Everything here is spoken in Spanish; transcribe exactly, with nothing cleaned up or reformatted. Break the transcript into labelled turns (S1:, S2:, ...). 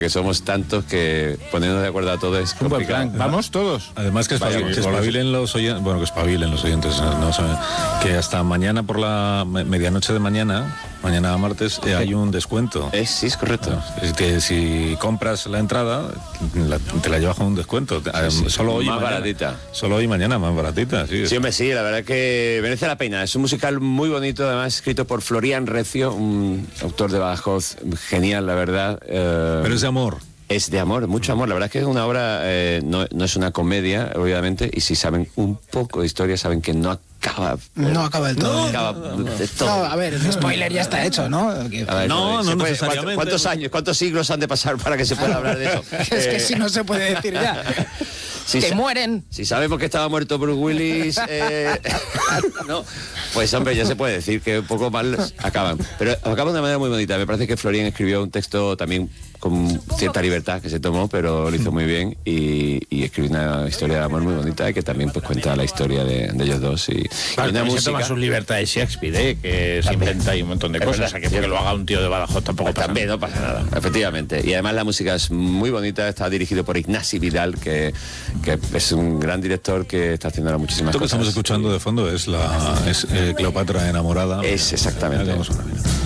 S1: que somos tantos que ponernos de acuerdo a todos es
S2: Un buen
S1: complicado.
S2: plan. Vamos todos.
S3: Además que
S1: Vaya,
S3: espabilen, que
S1: por-
S3: espabilen los oyentes, bueno, que espabilen los oyentes, no, No saben, que hasta mañana por la me- medianoche de mañana, mañana martes, eh, hay un descuento.
S1: Eh, sí, es correcto.
S3: Es que si compras la entrada, la- te la llevas con un descuento. Eh,
S1: sí,
S3: solo hoy y
S1: más
S3: mañana.
S1: baratita.
S3: Solo hoy y mañana, más baratita, sí.
S1: Sí, hombre, sí, la verdad que merece la pena. Es un musical muy bonito, además escrito por Florian Recio, un autor de Badajoz genial, la verdad. Eh,
S3: Pero es de amor.
S1: Es de amor, mucho amor. La verdad es que es una obra, eh, no, no es una comedia, obviamente, y si saben un poco de historia, saben que no acaba...
S4: No acaba del todo.
S1: No
S4: bien.
S1: acaba de todo.
S4: No, a ver, el spoiler ya está hecho, ¿no? Que-
S1: A ver,
S3: No,
S1: ¿se
S3: no
S1: puede-
S3: necesariamente.
S1: ¿Cuántos años, cuántos siglos han de pasar para que se pueda hablar de eso?
S4: es que
S1: Eh,
S4: si no se puede decir ya.
S1: si
S4: que
S1: sa-
S4: mueren.
S1: Si sabemos que estaba muerto Bruce Willis, eh, no, pues hombre, ya se puede decir que un poco mal acaban. Pero acaban de una manera muy bonita. Me parece que Florian escribió un texto también con cierta libertad que se tomó, pero lo hizo muy bien y, y escribió una historia de amor muy bonita y que también pues cuenta la historia de, de ellos dos y, y
S2: Claro,
S1: una
S2: también se toma
S1: música.
S2: sus libertades Shakespeare, ¿eh? Que se inventa ahí un montón de
S1: Es
S2: cosas.
S1: verdad,
S2: O sea, que porque
S1: cierto.
S2: lo haga un tío de Badajoz tampoco
S1: Pues
S2: pasa
S1: también
S2: nada.
S1: no pasa nada, efectivamente. Y además la música es muy bonita, está dirigido por Ignasi Vidal, que, que es un gran director que está haciendo ahora muchísimas
S3: Esto que
S1: cosas.
S3: estamos escuchando de fondo es la es eh, Cleopatra enamorada.
S1: Es exactamente.
S3: Vamos a ver.